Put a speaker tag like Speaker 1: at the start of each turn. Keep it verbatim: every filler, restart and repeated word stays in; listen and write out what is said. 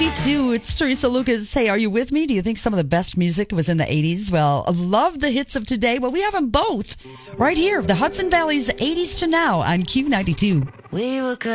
Speaker 1: ninety-two, it's Teresa Lucas. Hey, are you with me? Do you think some of the best music was in the eighties? Well, I love the hits of today. Well, we have them both right here. The Hudson Valley's eighties to now on Q ninety-two.
Speaker 2: We were good.